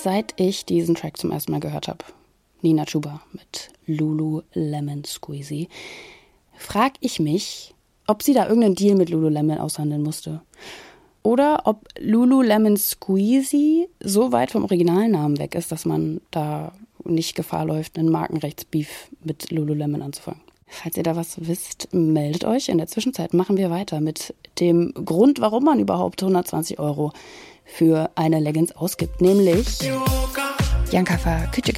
seit ich diesen Track zum ersten Mal gehört habe, Nina Chuba mit Lululemon Squeezy, frage ich mich, ob sie da irgendeinen Deal mit Lululemon aushandeln musste. Oder ob Lululemon Squeezy so weit vom Originalnamen weg ist, dass man da nicht Gefahr läuft, einen Markenrechtsbeef mit Lululemon anzufangen. Falls ihr da was wisst, meldet euch. In der Zwischenzeit machen wir weiter mit dem Grund, warum man überhaupt 120 € für eine Leggings ausgibt, nämlich Jankafa Küçük